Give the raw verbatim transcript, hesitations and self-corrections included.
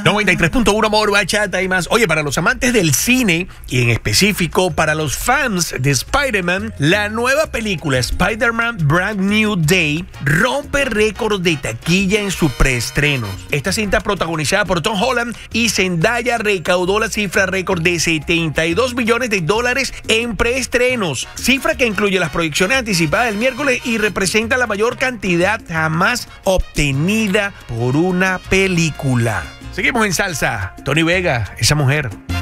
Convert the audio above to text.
noventa y tres punto uno Amor, Bachata y más. Oye, para los amantes del cine y en específico para los fans de Spider-Man, la nueva película Spider-Man Brand New Day rompe récord de taquilla en su preestreno. Esta cinta, protagonizada por Tom Holland y Zendaya, recaudó la cifra récord de setenta y dos millones de dólares en preestrenos, cifra que incluye las proyecciones anticipadas del miércoles y representa la mayor cantidad jamás obtenida por una película. Seguimos en salsa. Tony Vega, esa mujer.